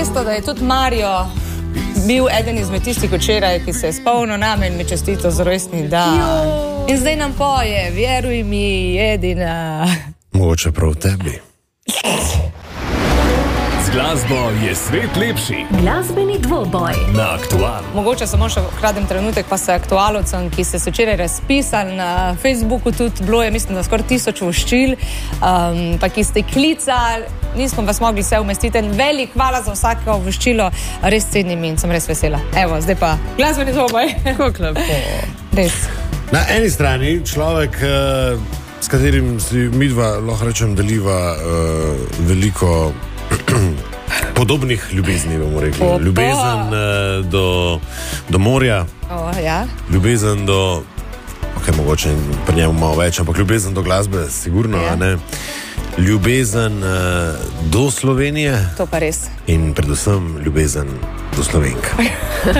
veste, da je tudi Mario bil eden izmed tistih včeraj, ki se je spomnil name in mi čestito za rojstni dan. In zdaj nam poje, vjeruj mi, jedina. Mogoče prav tebi. Z glasbo je svet lepši. Glasbeni dvoboj Na Aktualu. Mogoče samo še kradem trenutek, pa se aktualovcem, ki ste se včeraj razpisali na Facebooku, tudi bilo je, mislim, da skoraj 1000 voščil, pa ki ste klicali, nismo vas mogli vse umestiti. Velik hvala za vsako voščilo, res cenim in sem res vesela. Evo, zdaj pa glasbeni dvoboj. Kako lepo. Res. Na eni strani človek, s katerim si midva, lahko rečem, deliva veliko podobnih ljubezni, bomo rekli. Opa. Ljubezen do morja, Ja. ljubezen do, mogoče pri njemu malo več, ampak ljubezen do glasbe, sigurno, Ja. ne? Ljubezen do Slovenije To pa res. in predvsem ljubezen do Slovenk.